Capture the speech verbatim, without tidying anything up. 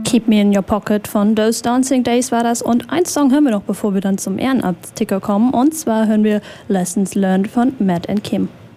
Keep Me in Your Pocket von Those Dancing Days war das. Und ein Song hören wir noch, bevor wir dann zum Ehrenamtsticker kommen. Und zwar hören wir Lessons Learned von Matt and Kim.